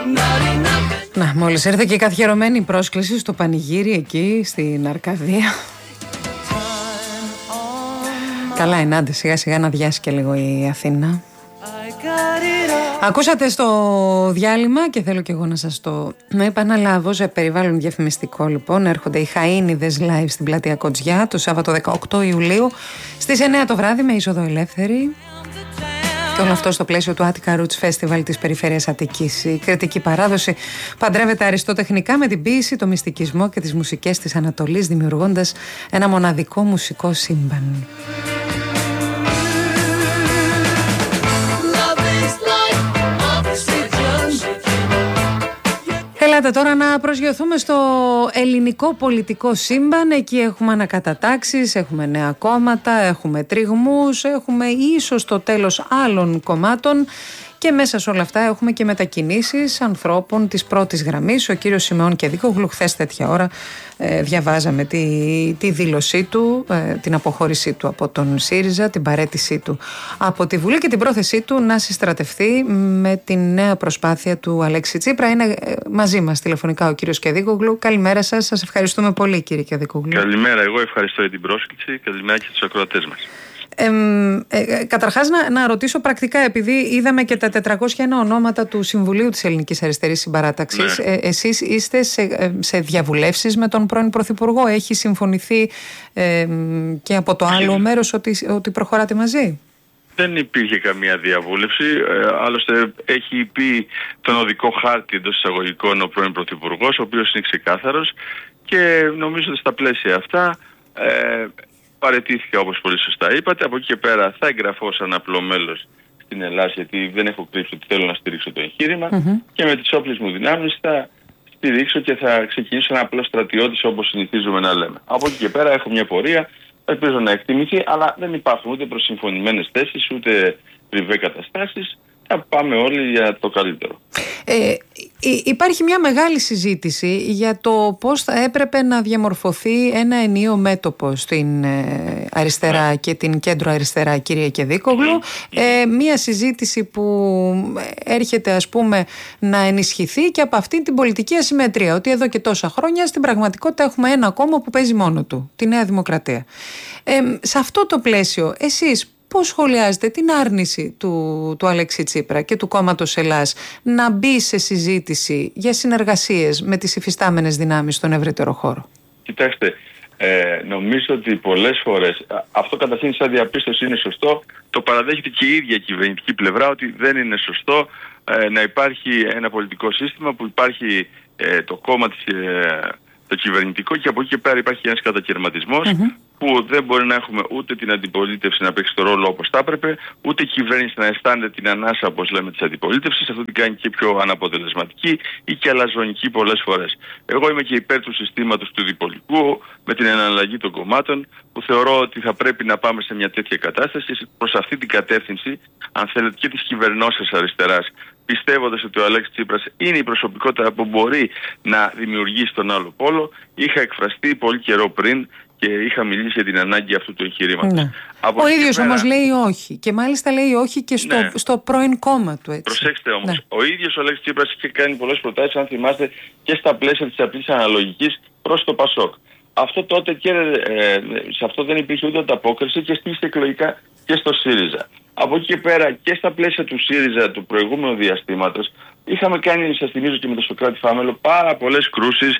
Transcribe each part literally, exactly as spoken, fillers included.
Να, μόλις έρθε και η καθιερωμένη πρόσκληση στο πανηγύρι εκεί στην Αρκαδία. Καλά είναι, άντε σιγά σιγά να διάσει και λίγο η Αθήνα. Ακούσατε στο διάλειμμα και θέλω και εγώ να σας το να επαναλάβω σε περιβάλλον διαφημιστικό. Λοιπόν, έρχονται οι Χαΐνιδες live στην πλατεία Κοτζιά το Σάββατο δεκαοκτώ Ιουλίου στις εννιά το βράδυ με είσοδο ελεύθερη. Και όλο αυτό στο πλαίσιο του Attica Roots Festival της Περιφέρειας Αττικής. Η κρητική παράδοση παντρεύεται αριστοτεχνικά με την ποίηση, το μυστικισμό και τις μουσικές της Ανατολής, δημιουργώντας ένα μοναδικό μουσικό σύμπαν. Ελάτε τώρα να προσγειωθούμε στο ελληνικό πολιτικό σύμπαν. Εκεί έχουμε ανακατατάξεις, έχουμε νέα κόμματα, έχουμε τριγμούς, έχουμε ίσως το τέλος άλλων κομμάτων και μέσα σε όλα αυτά έχουμε και μετακινήσεις ανθρώπων της πρώτης γραμμής. Ο κύριος Σιμεών Κεδίκογλου, χθες τέτοια ώρα ε, διαβάζαμε τη, τη δήλωσή του, ε, την αποχώρησή του από τον ΣΥΡΙΖΑ, την παραίτησή του από τη Βουλή και την πρόθεσή του να συστρατευτεί με την νέα προσπάθεια του Αλέξη Τσίπρα. Είναι ε, μαζί μας τηλεφωνικά ο κύριος Κεδίκογλου. Καλημέρα σας, σας ευχαριστούμε πολύ κύριε Κεδίκογλου. Καλημέρα, εγώ ευχαριστώ για την πρόσκληση. Καλημέρα και τους ακροατές μας. Ε, ε, καταρχάς να, να ρωτήσω πρακτικά, επειδή είδαμε και τα τετρακόσια ένα ονόματα του Συμβουλίου της Ελληνικής Αριστερής Συμπαράταξης, ναι. ε, εσείς είστε σε, σε διαβουλεύσεις με τον πρώην Πρωθυπουργό? Έχει συμφωνηθεί ε, και από το άλλο μέρος ότι, ότι προχωράτε μαζί? Δεν υπήρχε καμία διαβούλευση, ε, άλλωστε έχει πει τον οδικό χάρτη εντός εισαγωγικών ο πρώην Πρωθυπουργός, ο οποίος είναι ξεκάθαρος και νομίζω ότι στα πλαίσια αυτά ε, παραιτήθηκα, όπως πολύ σωστά είπατε. Από εκεί και πέρα θα εγγραφώ σαν απλό μέλος στην Ελλάδα, γιατί δεν έχω κρύψει ότι θέλω να στηρίξω το εγχείρημα mm-hmm. και με τις όποιες μου δυνάμεις θα στηρίξω και θα ξεκινήσω ένα απλό στρατιώτης, όπως συνηθίζουμε να λέμε. Από εκεί και πέρα έχω μια πορεία, ελπίζω να εκτιμηθεί, αλλά δεν υπάρχουν ούτε προσυμφωνημένες θέσεις, ούτε τριβέ καταστάσεις. Θα πάμε όλοι για το καλύτερο. Ε, υπάρχει μια μεγάλη συζήτηση για το πώς θα έπρεπε να διαμορφωθεί ένα ενιαίο μέτωπο στην ε, αριστερά yeah. και την κέντρο αριστερά, κύριε Κεδίκογλου. Mm. Ε, μια συζήτηση που έρχεται, ας πούμε, να ενισχυθεί και από αυτή την πολιτική ασυμμετρία, ότι εδώ και τόσα χρόνια στην πραγματικότητα έχουμε ένα κόμμα που παίζει μόνο του, τη Νέα Δημοκρατία. Ε, σε αυτό το πλαίσιο, εσείς πώς σχολιάζετε την άρνηση του, του Αλέξη Τσίπρα και του κόμματος Ελλάς να μπει σε συζήτηση για συνεργασίες με τις υφιστάμενες δυνάμεις στον ευρύτερο χώρο? Κοιτάξτε, ε, νομίζω ότι πολλές φορές, αυτό καταρχήν σαν διαπίστωση είναι σωστό, το παραδέχεται και η ίδια κυβερνητική πλευρά ότι δεν είναι σωστό ε, να υπάρχει ένα πολιτικό σύστημα που υπάρχει ε, το κόμμα της, ε, το κυβερνητικό και από εκεί και πέρα υπάρχει ένας κατακαιρματισμός mm-hmm. που δεν μπορεί να έχουμε ούτε την αντιπολίτευση να παίξει το ρόλο όπως θα έπρεπε, ούτε η κυβέρνηση να αισθάνεται την ανάσα, όπως λέμε, της αντιπολίτευσης. Αυτό την κάνει και πιο αναποτελεσματική ή και αλαζονική πολλές φορές. Εγώ είμαι και υπέρ του συστήματος του διπολικού, με την εναλλαγή των κομμάτων, που θεωρώ ότι θα πρέπει να πάμε σε μια τέτοια κατάσταση, προς αυτή την κατεύθυνση, αν θέλετε, και της κυβερνώσεως αριστεράς, πιστεύοντας ότι ο Αλέξης Τσίπρας είναι η προσωπικότητα που μπορεί να δημιουργήσει τον άλλο πόλο. Είχα εκφραστεί πολύ καιρό πριν και είχα μιλήσει για την ανάγκη αυτού του εγχειρήματος. Ναι. Ο ίδιος πέρα... όμως λέει όχι. Και μάλιστα λέει όχι και στο, ναι. στο πρώην κόμμα του. Έτσι. Προσέξτε όμως. Ναι. Ο ίδιος ο Αλέξης Τσίπρας είχε κάνει πολλές προτάσεις, αν θυμάστε, και στα πλαίσια της απλής αναλογικής προς το ΠΑΣΟΚ. Αυτό τότε και ε, σε αυτό δεν υπήρχε ούτε ανταπόκριση και στήριξε εκλογικά και στο ΣΥΡΙΖΑ. Από εκεί και πέρα και στα πλαίσια του ΣΥΡΙΖΑ του προηγούμενου διαστήματος είχαμε κάνει, σας θυμίζω και με τον Σωκράτη Φάμελο, πάρα πολλές κρούσεις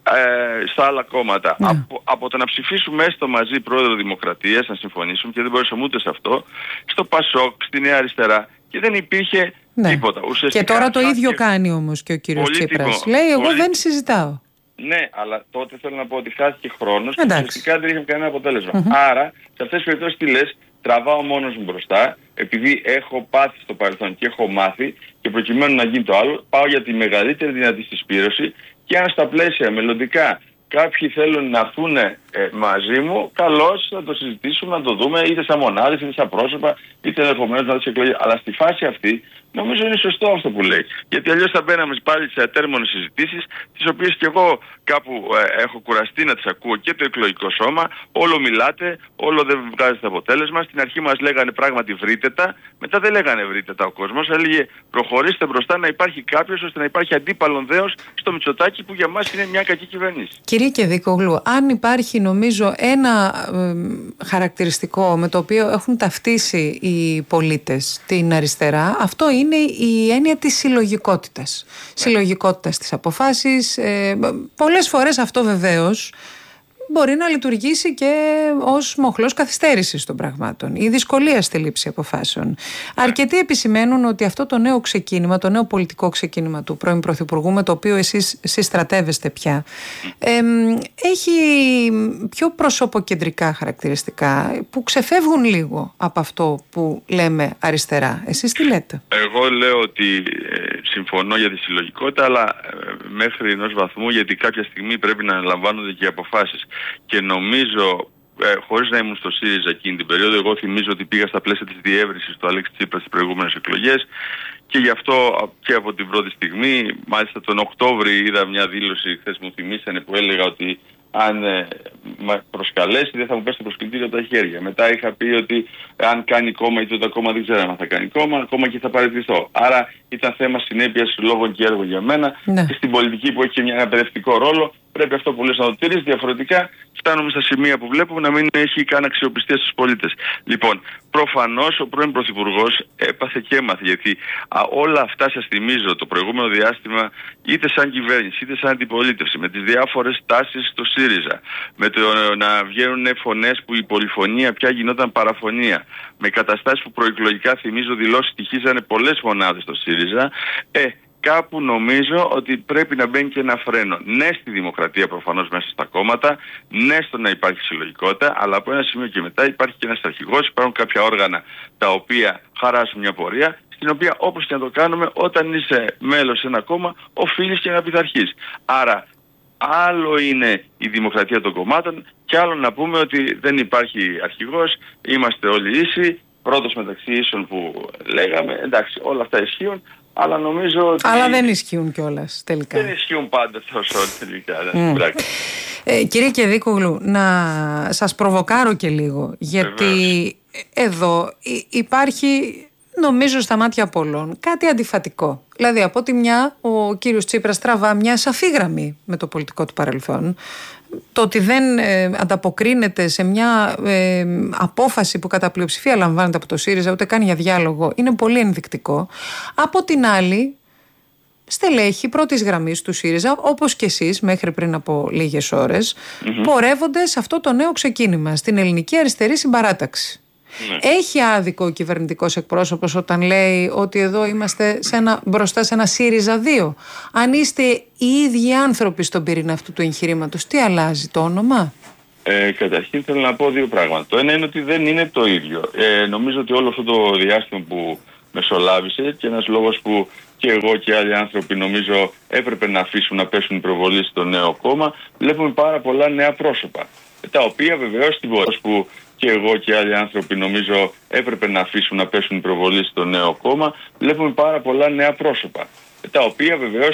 ε, στα άλλα κόμματα. Mm. Από, από το να ψηφίσουμε έστω μαζί πρόεδρο Δημοκρατίας, να συμφωνήσουμε, και δεν μπορούσαμε ούτε σε αυτό, στο ΠΑΣΟΚ, στη Νέα Αριστερά, και δεν υπήρχε ναι. τίποτα. Ουσιαστικά, και τώρα το ίδιο και... κάνει όμως και ο κύριος Τσίπρας. Λέει εγώ πολύ... δεν συζητάω. Ναι, αλλά τότε θέλω να πω ότι χάθηκε χρόνος και ουσιαστικά δεν είχαμε κανένα αποτέλεσμα. Mm-hmm. Άρα, σε αυτές τις περιπτώσεις τι λες, τραβάω μόνος μου μπροστά, επειδή έχω πάθει στο παρελθόν και έχω μάθει, και προκειμένου να γίνει το άλλο, πάω για τη μεγαλύτερη δυνατή συσπήρωση, και αν στα πλαίσια μελλοντικά κάποιοι θέλουν να έρθουν ε, μαζί μου, καλώς να το συζητήσουμε, να το δούμε, είτε σαν μονάδες, είτε σαν πρόσωπα, είτε ενδεχομένως να τις εκλογές. Αλλά στη φάση αυτή Νομίζω είναι σωστό αυτό που λέει. Γιατί αλλιώς θα μπαίναμε πάλι σε ατέρμονες συζητήσεις, τις οποίες και εγώ κάπου ε, έχω κουραστεί να τις ακούω και το εκλογικό σώμα. Όλο μιλάτε, όλο δεν βγάζετε αποτέλεσμα. Στην αρχή μας λέγανε πράγματι βρείτε τα, μετά δεν λέγανε βρείτε τα ο κόσμος. Έλεγε προχωρήστε μπροστά να υπάρχει κάποιος ώστε να υπάρχει αντίπαλον δέος στο Μητσοτάκη που για μας είναι μια κακή κυβέρνηση. Κύριε Κεδίκογλου, αν υπάρχει νομίζω ένα ε, χαρακτηριστικό με το οποίο έχουν ταυτίσει οι πολίτες την αριστερά, αυτό είναι η έννοια της συλλογικότητας. Ναι. Συλλογικότητας στις αποφάσεις. Ε, πολλές φορές αυτό βεβαίως μπορεί να λειτουργήσει και ως μοχλός καθυστέρησης των πραγμάτων ή δυσκολία στη λήψη αποφάσεων. Ναι. Αρκετοί επισημαίνουν ότι αυτό το νέο ξεκίνημα, το νέο πολιτικό ξεκίνημα του πρώην Πρωθυπουργού, με το οποίο εσείς συστρατεύεστε πια, ε, έχει πιο προσωποκεντρικά χαρακτηριστικά που ξεφεύγουν λίγο από αυτό που λέμε αριστερά. Εσείς τι λέτε? Εγώ λέω ότι ε, συμφωνώ για τη συλλογικότητα, αλλά ε, μέχρι ενός βαθμού, γιατί κάποια στιγμή πρέπει να αναλαμβάνονται και οι αποφάσεις. Και νομίζω, ε, χωρίς να ήμουν στο ΣΥΡΙΖΑ εκείνη την περίοδο, εγώ θυμίζω ότι πήγα στα πλαίσια της διεύρυνσης του Αλέξη Τσίπρα στις προηγούμενες εκλογές και γι' αυτό και από την πρώτη στιγμή, μάλιστα τον Οκτώβρη είδα μια δήλωση, χθες μου θυμήσανε, που έλεγα ότι αν ε, με προσκαλέσει δεν θα μου πέσει το προσκυνητήριο από τα χέρια. Μετά είχα πει ότι αν κάνει κόμμα ή το κόμμα δεν ξέρω αν θα κάνει κόμμα, ακόμα και θα παραιτηθώ. Άρα ήταν θέμα συνέπειας λόγων και έργων για μένα, ναι. Και στην πολιτική που έχει και ένα παιδευτικό ρόλο πρέπει αυτό που λες να το τηρείς, διαφορετικά φτάνουμε στα σημεία που βλέπουμε να μην έχει καν αξιοπιστία στους πολίτες. Λοιπόν, προφανώς ο πρώην Πρωθυπουργός έπαθε και έμαθε, γιατί α, όλα αυτά σας θυμίζω το προηγούμενο διάστημα, είτε σαν κυβέρνηση είτε σαν αντιπολίτευση, με τις διάφορες τάσεις στο ΣΥΡΙΖΑ, με το να βγαίνουν φωνές που η πολυφωνία πια γινόταν παραφωνία, με καταστάσεις που προεκλογικά θυμίζω δηλώσεις στοιχίζανε πολλές μονάδες στο ΣΥΡΙΖΑ, ε, κάπου νομίζω ότι πρέπει να μπαίνει και ένα φρένο. Ναι στη δημοκρατία προφανώς μέσα στα κόμματα, ναι στο να υπάρχει συλλογικότητα, αλλά από ένα σημείο και μετά υπάρχει και ένας αρχηγός, υπάρχουν κάποια όργανα τα οποία χαράσουν μια πορεία, στην οποία όπως και να το κάνουμε, όταν είσαι μέλος σε ένα κόμμα, οφείλεις και να πειθαρχείς. Άρα, άλλο είναι η δημοκρατία των κομμάτων και άλλο να πούμε ότι δεν υπάρχει αρχηγός, είμαστε όλοι ίσοι, πρώτος μεταξύ ίσων που λέγαμε, εντάξει όλα αυτά ισχύουν, αλλά νομίζω ότι... Αλλά δεν ισχύουν κιόλας τελικά. Δεν ισχύουν πάντα τόσο τελικά. Mm. Ε, κύριε Κεδίκογλου, να σας προβοκάρω και λίγο, γιατί Βεβαίως. Εδώ υπάρχει... Νομίζω στα μάτια πολλών κάτι αντιφατικό. Δηλαδή από τη μια ο κύριος Τσίπρας τραβά μια σαφή γραμμή με το πολιτικό του παρελθόν. Το ότι δεν ε, ανταποκρίνεται σε μια ε, απόφαση που κατά πλειοψηφία λαμβάνεται από το ΣΥΡΙΖΑ, ούτε καν για διάλογο, είναι πολύ ενδεικτικό. Από την άλλη, στελέχη πρώτης γραμμής του ΣΥΡΙΖΑ, όπως και εσείς μέχρι πριν από λίγες ώρες, mm-hmm. πορεύονται σε αυτό το νέο ξεκίνημα, στην ελληνική αριστερή συμπαράταξη. Ναι. Έχει άδικο ο κυβερνητικός εκπρόσωπος όταν λέει ότι εδώ είμαστε σε ένα, μπροστά σε ένα ΣΥΡΙΖΑ δύο? Αν είστε οι ίδιοι άνθρωποι στον πυρήνα αυτού του εγχειρήματος, τι αλλάζει, το όνομα? Ε, καταρχήν θέλω να πω δύο πράγματα. Το ένα είναι ότι δεν είναι το ίδιο. Ε, νομίζω ότι όλο αυτό το διάστημα που μεσολάβησε και ένας λόγος που και εγώ και άλλοι άνθρωποι νομίζω έπρεπε να αφήσουν να πέσουν οι προβολή στο νέο κόμμα, βλέπουμε πάρα πολλά νέα πρόσωπα. Τα οποία βεβαίως στην πορεία που και εγώ και άλλοι άνθρωποι νομίζω έπρεπε να αφήσουν να πέσουν οι προβολή στο νέο κόμμα, βλέπουμε πάρα πολλά νέα πρόσωπα. Τα οποία βεβαίως